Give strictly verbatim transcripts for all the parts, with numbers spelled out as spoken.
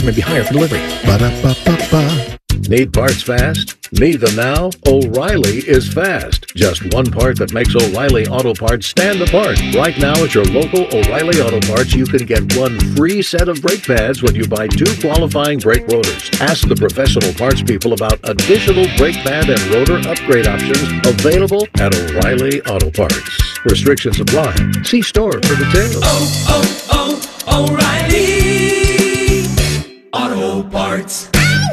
may be higher for delivery. Ba-da-ba-ba-ba. Need parts fast? Need them now? O'Reilly is fast. Just one part that makes O'Reilly Auto Parts stand apart. Right now at your local O'Reilly Auto Parts, you can get one free set of brake pads when you buy two qualifying brake rotors. Ask the professional parts people about additional brake pad and rotor upgrade options available at O'Reilly Auto Parts. Restrictions apply. See store for details. Oh, oh, oh, O'Reilly Auto Parts.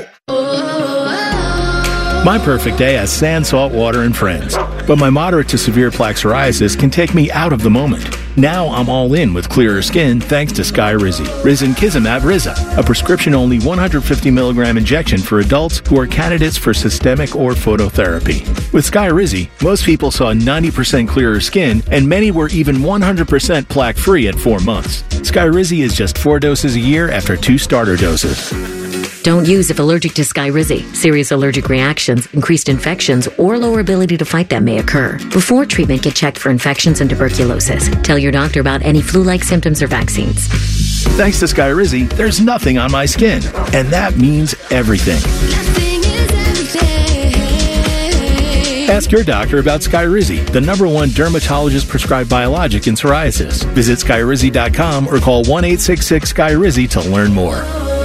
My perfect day has sand, salt water, and friends. But my moderate to severe plaque psoriasis can take me out of the moment. Now I'm all in with clearer skin thanks to Skyrizi. Risankizumab Riza, a prescription-only one hundred fifty milligram injection for adults who are candidates for systemic or phototherapy. With Skyrizi, most people saw ninety percent clearer skin, and many were even one hundred percent plaque-free at four months. Skyrizi is just four doses a year after two starter doses. Don't use if allergic to Skyrizi. Serious allergic reactions, increased infections, or lower ability to fight them may occur. Before treatment, get checked for infections and tuberculosis. Tell your doctor about any flu-like symptoms or vaccines. Thanks to Skyrizi, there's nothing on my skin. And that means everything. Ask your doctor about Skyrizi, the number one dermatologist-prescribed biologic in psoriasis. Visit Skyrizi dot com or call one eight six six Skyrizi to learn more.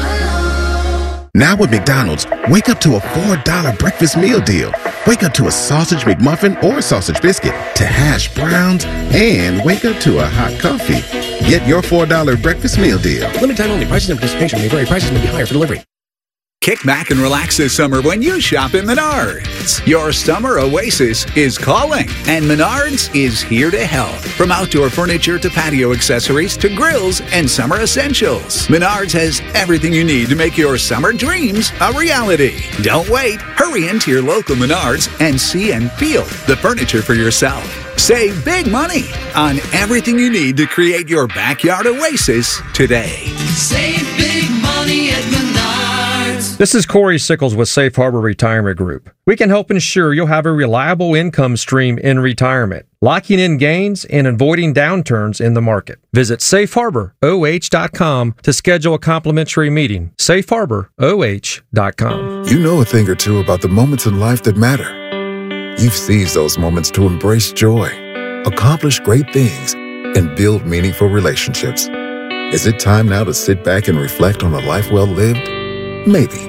Now with McDonald's, wake up to a four dollar breakfast meal deal. Wake up to a sausage McMuffin or sausage biscuit, to hash browns, and wake up to a hot coffee. Get your four dollar breakfast meal deal. Limited time only. Prices and participation may vary. Prices may be higher for delivery. Kick back and relax this summer when you shop at Menards. Your summer oasis is calling, and Menards is here to help. From outdoor furniture to patio accessories to grills and summer essentials, Menards has everything you need to make your summer dreams a reality. Don't wait. Hurry into your local Menards and see and feel the furniture for yourself. Save big money on everything you need to create your backyard oasis today. Save big money at Menards. This is Corey Sickles with Safe Harbor Retirement Group. We can help ensure you'll have a reliable income stream in retirement, locking in gains and avoiding downturns in the market. Visit safe harbor o h dot com to schedule a complimentary meeting. safe harbor o h dot com. You know a thing or two about the moments in life that matter. You've seized those moments to embrace joy, accomplish great things, and build meaningful relationships. Is it time now to sit back and reflect on a life well lived? Maybe.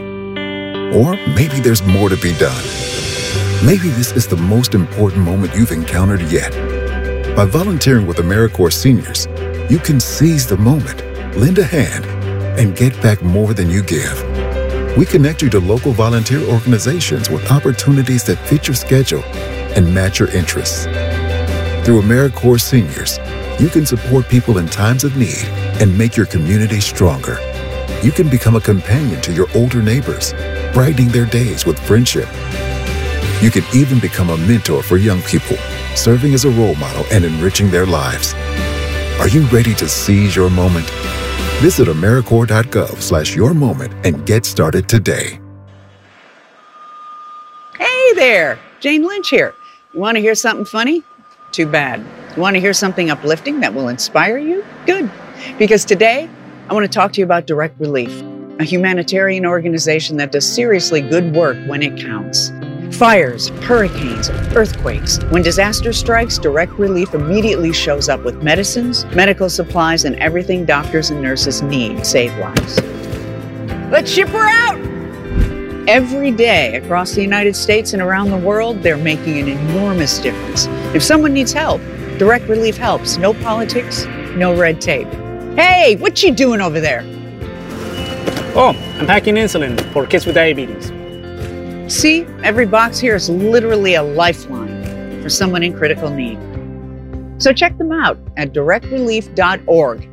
Or maybe there's more to be done. Maybe this is the most important moment you've encountered yet. By volunteering with AmeriCorps Seniors, you can seize the moment, lend a hand, and get back more than you give. We connect you to local volunteer organizations with opportunities that fit your schedule and match your interests. Through AmeriCorps Seniors, you can support people in times of need and make your community stronger. You can become a companion to your older neighbors, brightening their days with friendship. You can even become a mentor for young people, serving as a role model and enriching their lives. Are you ready to seize your moment? Visit AmeriCorps dot gov slash your moment and get started today. Hey there, Jane Lynch here. You want to hear something funny? Too bad. You want to hear something uplifting that will inspire you? Good. Because today, I want to talk to you about Direct Relief, a humanitarian organization that does seriously good work when it counts. Fires, hurricanes, earthquakes. When disaster strikes, Direct Relief immediately shows up with medicines, medical supplies, and everything doctors and nurses need to save lives. Let's ship her out! Every day across the United States and around the world, they're making an enormous difference. If someone needs help, Direct Relief helps. No politics, no red tape. Hey, what you doing over there? Oh, I'm packing insulin for kids with diabetes. See, every box here is literally a lifeline for someone in critical need. So check them out at direct relief dot org.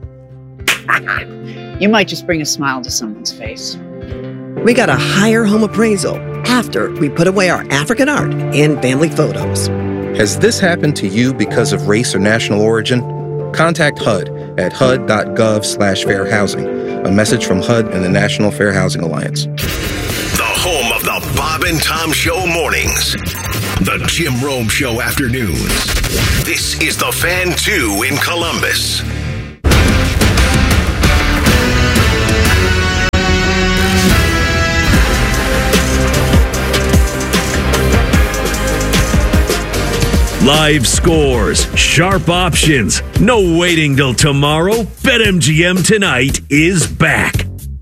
You might just bring a smile to someone's face. We got a higher home appraisal after we put away our African art and family photos. Has this happened to you because of race or national origin? Contact H U D at H U D dot gov slash fair housing. A message from H U D and the National Fair Housing Alliance. The home of the Bob and Tom Show mornings. The Jim Rome Show afternoons. This is the Fan two in Columbus. Live scores, sharp options, no waiting till tomorrow. BetMGM Tonight is back.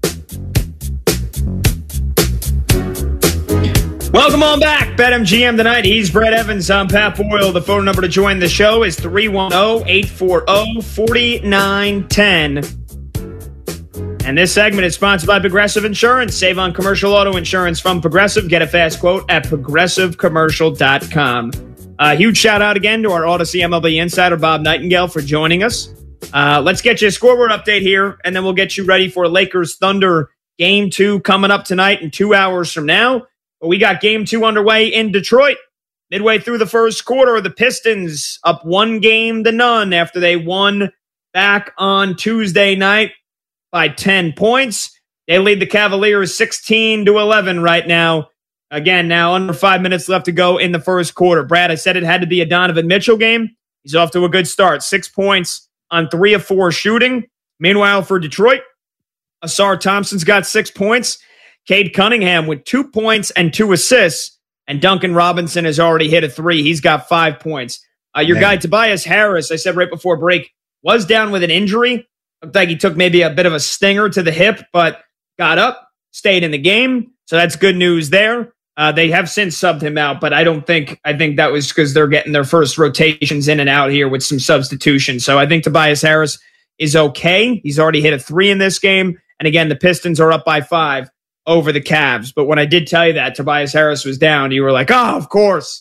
Welcome on back, BetMGM Tonight. He's Brett Evans. I'm Pat Boyle. The phone number to join the show is three one zero, eight four zero, four nine one zero. And this segment is sponsored by Progressive Insurance. Save on commercial auto insurance from Progressive. Get a fast quote at progressive commercial dot com. Uh, huge shout out again to our Odyssey M L B insider, Bob Nightingale, for joining us. Uh, let's get you a scoreboard update here, and then we'll get you ready for Lakers Thunder Game two coming up tonight in two hours from now. But we got Game two underway in Detroit. Midway through the first quarter, the Pistons up one game to none after they won back on Tuesday night by ten points. They lead the Cavaliers sixteen to eleven right now. Again, now under five minutes left to go in the first quarter. Brad, I said it had to be a Donovan Mitchell game. He's off to a good start. Six points on three of four shooting. Meanwhile, for Detroit, Asar Thompson's got six points. Cade Cunningham with two points and two assists. And Duncan Robinson has already hit a three. He's got five points. Uh, your Man. guy, Tobias Harris, I said right before break, was down with an injury. Looked like he took maybe a bit of a stinger to the hip, but got up, stayed in the game. So that's good news there. Uh, they have since subbed him out, but I don't think, I think that was because they're getting their first rotations in and out here with some substitution. So I think Tobias Harris is okay. He's already hit a three in this game. And again, the Pistons are up by five over the Cavs. But when I did tell you that Tobias Harris was down, you were like, oh, of course.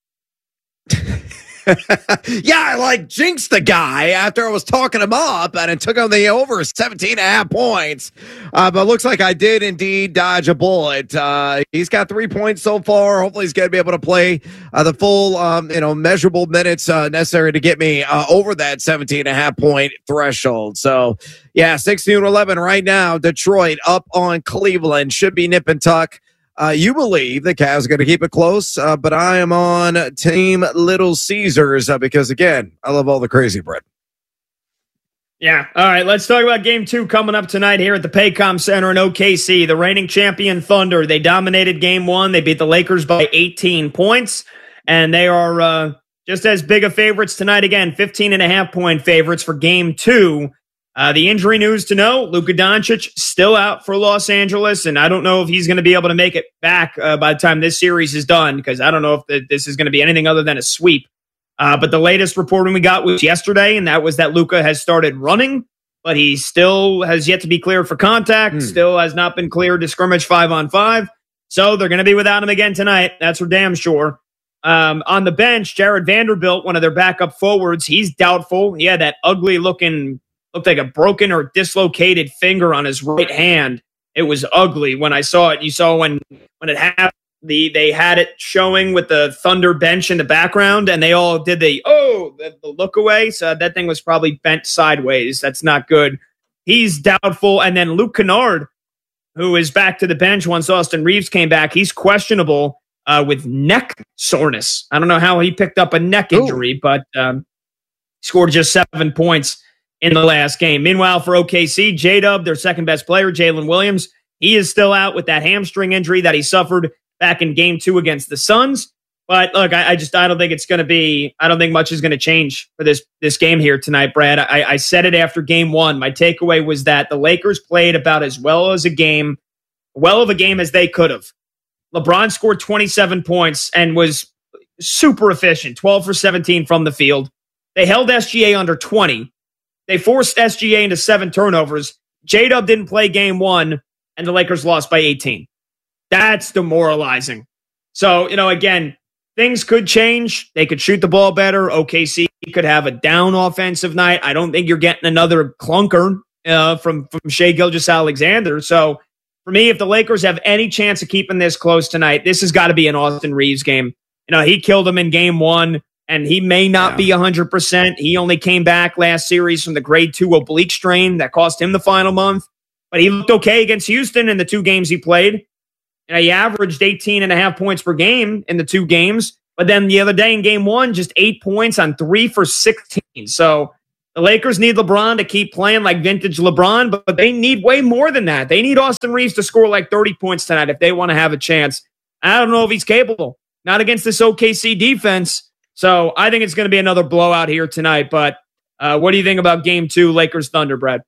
Yeah, I like jinxed the guy after I was talking him up, and it took him the over seventeen and a half points. Uh, but looks like I did indeed dodge a bullet. Uh, he's got three points so far. Hopefully he's going to be able to play uh, the full, um, you know, measurable minutes uh, necessary to get me uh, over that seventeen and a half point threshold. So, yeah, sixteen to eleven right now. Detroit up on Cleveland. Should be nip and tuck. Uh, you believe the Cavs are going to keep it close, uh, but I am on Team Little Caesars uh, because, again, I love all the crazy bread. Yeah. All right. Let's talk about game two coming up tonight here at the Paycom Center in O K C. The reigning champion Thunder. They dominated game one. They beat the Lakers by eighteen points, and they are uh, just as big of favorites tonight. Again, fifteen and a half point favorites for game two. Uh, the injury news to know, Luka Doncic still out for Los Angeles, and I don't know if he's going to be able to make it back uh, by the time this series is done, because I don't know if the, this is going to be anything other than a sweep. Uh, but the latest reporting we got was yesterday, and that was that Luka has started running, but he still has yet to be cleared for contact, mm. still has not been cleared to scrimmage five on five. So they're going to be without him again tonight. That's for damn sure. Um, on the bench, Jared Vanderbilt, one of their backup forwards, he's doubtful. He had that ugly looking... looked like a broken or dislocated finger on his right hand. It was ugly when I saw it. You saw when when it happened, the, they had it showing with the Thunder bench in the background, and they all did the, oh, the, the look away. So that thing was probably bent sideways. That's not good. He's doubtful. And then Luke Kennard, who is back to the bench once Austin Reeves came back, he's questionable uh, with neck soreness. I don't know how he picked up a neck injury, Ooh. but um, scored just seven points in the last game. Meanwhile, for O K C, J-Dub, their second best player, Jalen Williams, he is still out with that hamstring injury that he suffered back in game two against the Suns. But look, I, I just I don't think it's going to be, I don't think much is going to change for this this game here tonight, Brad. I, I said it after game one. My takeaway was that the Lakers played about as well as a game, well of a game as they could have. LeBron scored twenty-seven points and was super efficient, twelve for seventeen from the field. They held S G A under twenty. They forced S G A into seven turnovers. J-Dub didn't play game one, and the Lakers lost by eighteen. That's demoralizing. So, you know, again, things could change. They could shoot the ball better. O K C could have a down offensive night. I don't think you're getting another clunker uh, from, from Shai Gilgeous-Alexander. So, for me, if the Lakers have any chance of keeping this close tonight, this has got to be an Austin Reeves game. You know, he killed him in game one. And he may not yeah. be one hundred percent. He only came back last series from the grade two oblique strain that cost him the final month. But he looked okay against Houston in the two games he played. And he averaged eighteen and a half points per game in the two games. But then the other day in game one, just eight points on three for sixteen. So the Lakers need LeBron to keep playing like vintage LeBron, but, but they need way more than that. They need Austin Reeves to score like thirty points tonight if they want to have a chance. I don't know if he's capable. Not against this O K C defense. So I think it's going to be another blowout here tonight. But uh, what do you think about game two, Lakers Thunder, Brad?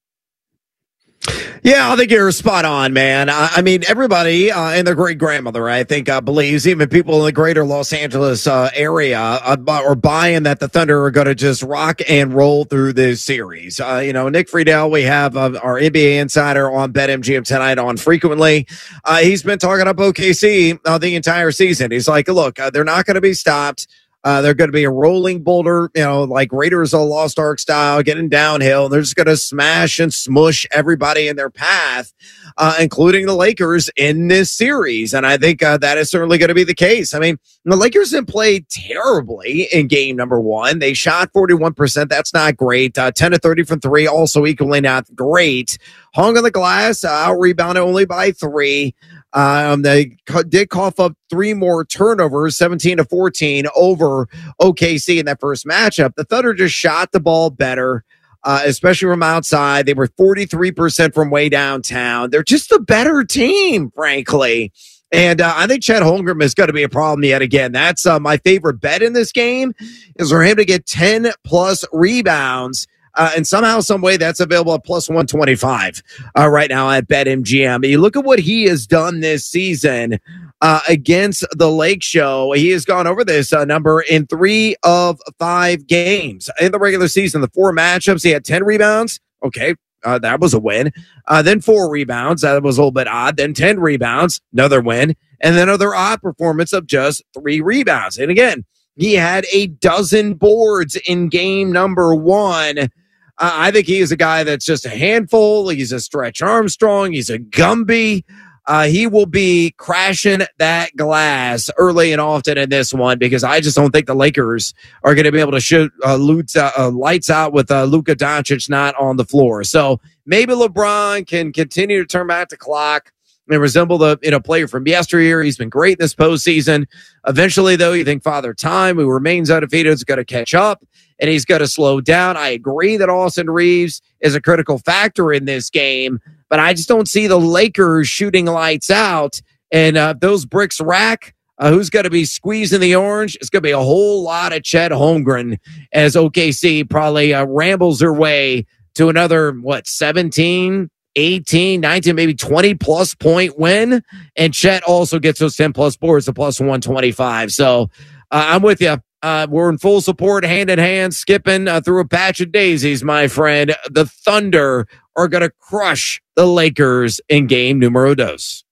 Yeah, I think you're spot on, man. I, I mean, everybody uh, and their great grandmother, I think, uh, believes, even people in the greater Los Angeles uh, area, uh, are buying that the Thunder are going to just rock and roll through this series. Uh, you know, Nick Friedel, we have uh, our N B A insider on BetMGM tonight on frequently. Uh, he's been talking up O K C uh, the entire season. He's like, look, uh, they're not going to be stopped. Uh, they're going to be a rolling boulder, you know, like Raiders of the Lost Ark style, getting downhill. They're just going to smash and smush everybody in their path, uh, including the Lakers in this series. And I think uh, that is certainly going to be the case. I mean, the Lakers didn't play terribly in game number one. They shot forty-one percent. That's not great. Uh, ten to thirty from three, also equally not great. Hung on the glass, uh, out-rebounded only by three. Um, they cu- did cough up three more turnovers, seventeen to fourteen over O K C in that first matchup. The Thunder just shot the ball better, uh, especially from outside. They were forty-three percent from way downtown. They're just the better team, frankly. And uh, I think Chet Holmgren is going to be a problem yet again. That's uh, my favorite bet in this game, is for him to get ten plus rebounds. Uh, and somehow, some way, that's available at plus one twenty-five uh, right now at BetMGM. You look at what he has done this season uh, against the Lake Show. He has gone over this uh, number in three of five games. In the regular season, the four matchups, he had ten rebounds. Okay, uh, that was a win. Uh, then four rebounds. That was a little bit odd. Then ten rebounds, another win. And then another odd performance of just three rebounds. And again, he had a dozen boards in game number one. Uh, I think he is a guy that's just a handful. He's a Stretch Armstrong. He's a Gumby. Uh, he will be crashing that glass early and often in this one, because I just don't think the Lakers are going to be able to shoot uh, loots, uh, uh, lights out with uh, Luka Doncic not on the floor. So maybe LeBron can continue to turn back the clock and resemble the you know player from yesteryear. He's been great this postseason. Eventually, though, you think Father Time, who remains undefeated, is going to catch up, and he's going to slow down. I agree that Austin Reeves is a critical factor in this game, but I just don't see the Lakers shooting lights out. And uh, those bricks rack, uh, who's going to be squeezing the orange? It's going to be a whole lot of Chet Holmgren as O K C probably uh, rambles their way to another, what, seventeen, eighteen, nineteen, maybe twenty plus point win. And Chet also gets those ten plus boards to plus one twenty-five. So uh, I'm with you. Uh, we're in full support, hand in hand, skipping uh, through a patch of daisies, my friend. The Thunder are going to crush the Lakers in game numero dos.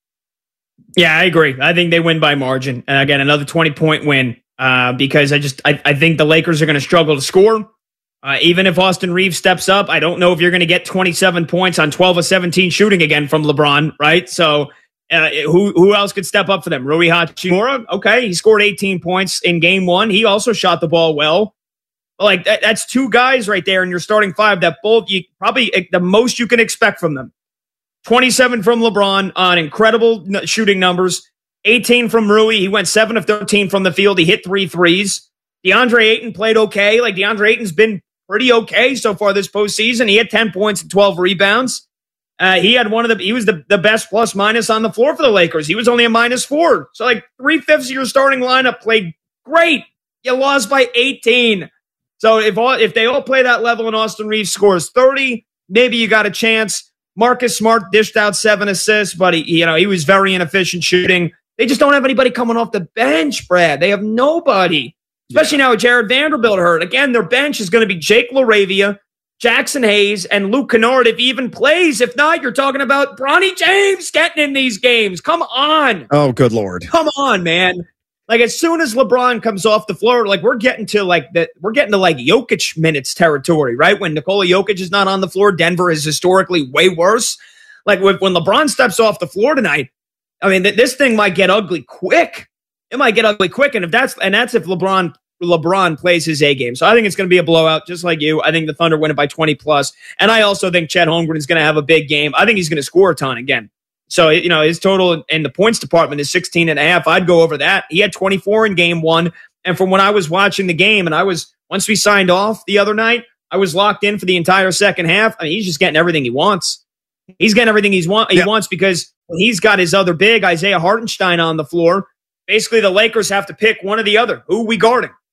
Yeah, I agree. I think they win by margin. And again, another twenty point win uh, because I just I, I think the Lakers are going to struggle to score. Uh, even if Austin Reeves steps up, I don't know if you're going to get twenty-seven points on twelve of seventeen shooting again from LeBron, right? So uh, who who else could step up for them? Rui Hachimura? Okay, he scored eighteen points in game one. He also shot the ball well. Like that, that's two guys right there in your starting five that both you probably the most you can expect from them. twenty-seven from LeBron on incredible shooting numbers. eighteen from Rui. He went seven of thirteen from the field. He hit three threes. DeAndre Ayton played okay. Like DeAndre Ayton's been pretty okay so far this postseason. He had ten points and twelve rebounds. Uh, he had one of the, he was the, the best plus minus on the floor for the Lakers. He was only a minus four. So like three fifths of your starting lineup played great. You lost by eighteen. So if all, if they all play that level and Austin Reeves scores thirty, maybe you got a chance. Marcus Smart dished out seven assists, but he, you know, he was very inefficient shooting. They just don't have anybody coming off the bench, Brad. They have nobody. Especially yeah. now with Jared Vanderbilt hurt. Again, their bench is going to be Jake LaRavia, Jackson Hayes, and Luke Kennard if he even plays. If not, you're talking about Bronny James getting in these games. Come on. Oh, good Lord. Come on, man. Like as soon as LeBron comes off the floor, like we're getting to like that, we're getting to like Jokic minutes territory, right? When Nikola Jokic is not on the floor, Denver is historically way worse. Like when LeBron steps off the floor tonight, I mean, th- this thing might get ugly quick. It might get ugly quick, and if that's and that's if LeBron LeBron plays his A game. So I think it's going to be a blowout, just like you. I think the Thunder win it by twenty plus, and I also think Chet Holmgren is going to have a big game. I think he's going to score a ton again. So, you know, his total in the points department is sixteen and a half. I'd go over that. He had twenty-four in game one. And from when I was watching the game, and I was, once we signed off the other night, I was locked in for the entire second half. I mean, he's just getting everything he wants. He's getting everything he's want, he yeah. wants because when he's got his other big, Isaiah Hartenstein, on the floor, basically the Lakers have to pick one or the other. Who are we guarding?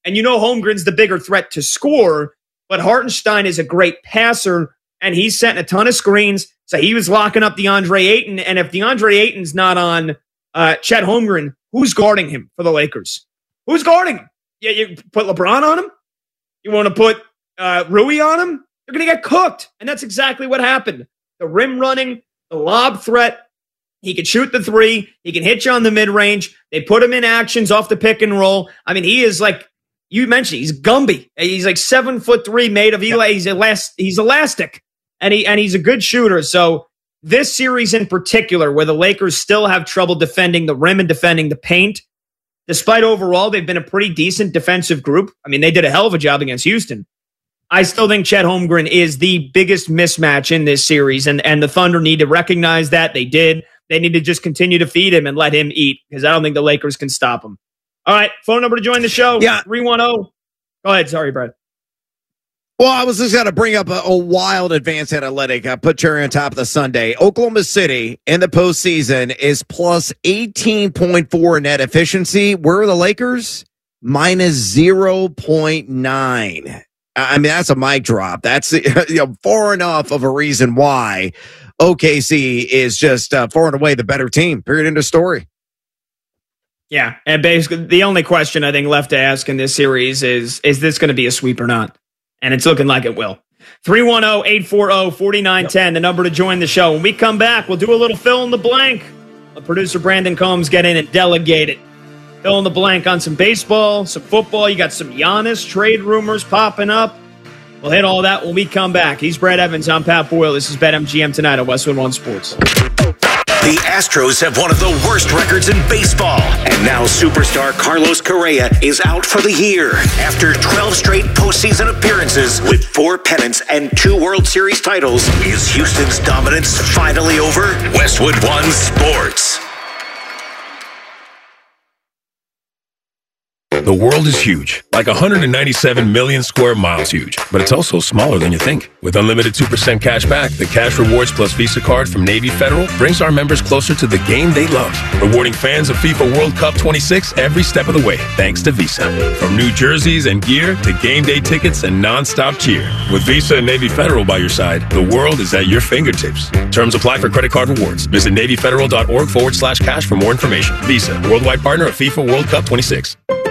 And you know Holmgren's the bigger threat to score, but Hartenstein is a great passer, and he's setting a ton of screens. So he was locking up DeAndre Ayton. And if DeAndre Ayton's not on uh, Chet Holmgren, who's guarding him for the Lakers? Who's guarding him? Yeah, you put LeBron on him? You want to put uh, Rui on him? You're going to get cooked. And that's exactly what happened. The rim running, the lob threat. He can shoot the three. He can hit you on the mid-range. They put him in actions off the pick and roll. I mean, he is like, you mentioned, he's Gumby. He's like seven foot three, made of Eli. He's, elast- he's elastic, and he and he's a good shooter. So this series in particular, where the Lakers still have trouble defending the rim and defending the paint, despite overall they've been a pretty decent defensive group. I mean, they did a hell of a job against Houston. I still think Chet Holmgren is the biggest mismatch in this series, and, and the Thunder need to recognize that. They did. They need to just continue to feed him and let him eat, because I don't think the Lakers can stop him. All right, phone number to join the show, yeah. three one zero. Go ahead. Sorry, Brad. Well, I was just going to bring up a, a wild advanced analytic. I put cherry on top of the Sunday. Oklahoma City in the postseason is plus eighteen point four net efficiency. Where are the Lakers? Minus zero point nine. I mean, that's a mic drop. That's you know, far enough of a reason why O K C is just uh, far and away the better team. Period. End of story. Yeah, and basically the only question I think left to ask in this series is, is this going to be a sweep or not? And it's looking like it will. three one zero, eight four zero, four nine one zero, the number to join the show. When we come back, we'll do a little fill in the blank. Let producer Brandon Combs get in and delegate it. Fill in the blank on some baseball, some football. You got some Giannis trade rumors popping up. We'll hit all that when we come back. He's Brad Evans. I'm Pat Boyle. This is BetMGM tonight on Westwood One Sports. The Astros have one of the worst records in baseball. And now superstar Carlos Correa is out for the year after twelve straight postseason appearances with four pennants and two World Series titles. Is Houston's dominance finally over? Westwood One Sports. The world is huge, like one hundred ninety-seven million square miles huge, but it's also smaller than you think. With unlimited two percent cash back, the Cash Rewards Plus Visa card from Navy Federal brings our members closer to the game they love, rewarding fans of FIFA World Cup twenty-six every step of the way, thanks to Visa. From new jerseys and gear to game day tickets and non-stop cheer. With Visa and Navy Federal by your side, the world is at your fingertips. Terms apply for credit card rewards. Visit NavyFederal.org forward slash cash for more information. Visa, worldwide partner of FIFA World Cup twenty-six.